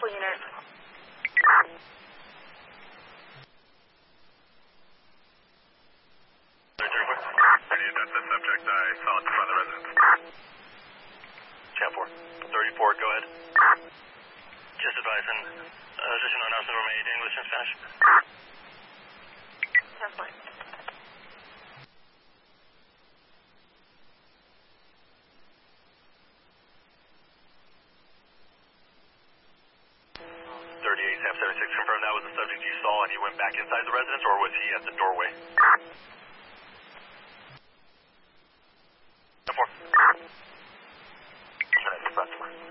Medical unit. That's the subject I saw at the front of the residence. Chat 4. 34, go ahead. Just advising, additional announcement were made, English and Spanish. 10-4. Half 76, confirm that was the subject you saw and he went back inside the residence, or was he at the doorway? 10-4.